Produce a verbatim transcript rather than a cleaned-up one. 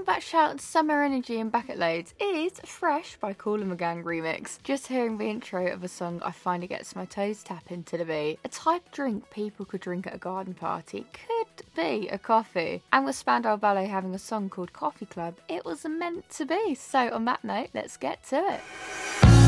back shout Summer Energy and Bucket Loads is Fresh by Kool and the Gang remix. Just hearing the intro of a song I find it gets my toes tapping to the beat. A type of drink people could drink at a garden party could be a coffee. And with Spandau Ballet having a song called Coffee Club, it was meant to be. So on that note, let's get to it.